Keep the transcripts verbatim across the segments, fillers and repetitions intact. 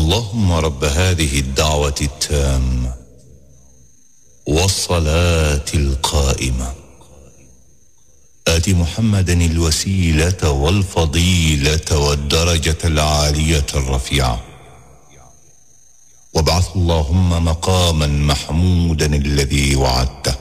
اللهم رب هذه الدعوة التامة والصلاة القائمة آت محمدا الوسيلة والفضيلة والدرجة العالية الرفيعة وابعث اللهم مقاما محمودا الذي وعدته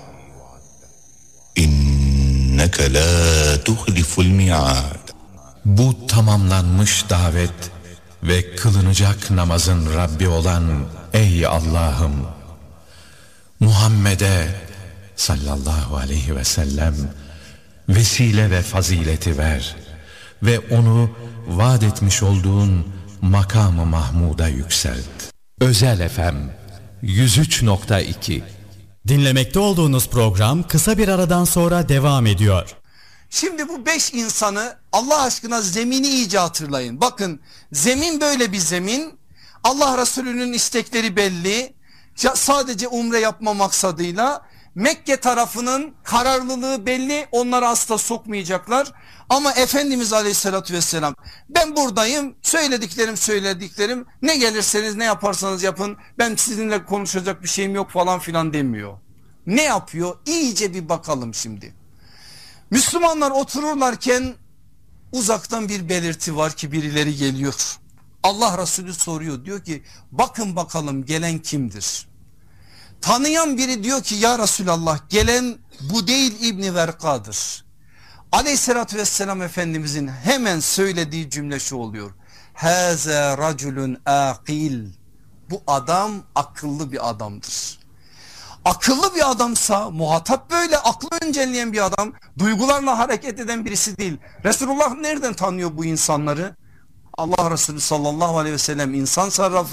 إنك لا تخلف الميعاد. Bu tamamlanmış davet ve kılınacak namazın Rabbi olan ey Allah'ım, Muhammed'e sallallahu aleyhi ve sellem vesile ve fazileti ver ve onu vaat etmiş olduğun makam-ı Mahmud'a yükselt. Özel F M yüz üç nokta iki. Dinlemekte olduğunuz program kısa bir aradan sonra devam ediyor. Şimdi bu beş insanı Allah aşkına zemini iyice hatırlayın. Bakın zemin böyle bir zemin. Allah Resulü'nün istekleri belli. Sadece umre yapma maksadıyla Mekke tarafının kararlılığı belli. Onları asla sokmayacaklar. Ama Efendimiz Aleyhisselatü Vesselam ben buradayım, söylediklerim söylediklerim, ne gelirseniz ne yaparsanız yapın, ben sizinle konuşacak bir şeyim yok falan filan demiyor. Ne yapıyor? İyice bir bakalım şimdi. Müslümanlar otururlarken uzaktan bir belirti var ki birileri geliyor. Allah Resulü soruyor, diyor ki bakın bakalım gelen kimdir? Tanıyan biri diyor ki ya Resulallah gelen bu değil İbni Verka'dır. Aleyhissalatü vesselam Efendimizin hemen söylediği cümle şu oluyor. Haza raculun akil. Bu adam akıllı bir adamdır. Akıllı bir adamsa muhatap böyle aklı öncelleyen bir adam, duygularla hareket eden birisi değil. Resulullah nereden tanıyor bu insanları? Allah Resulü sallallahu aleyhi ve sellem insan sarrafı.